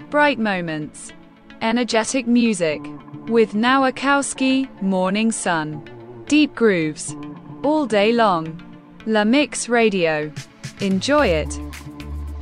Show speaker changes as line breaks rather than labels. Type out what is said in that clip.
bright moments, energetic music. With Nowakowski, Morning Sun. Deep grooves. All day long. La Mix Radio. Enjoy it.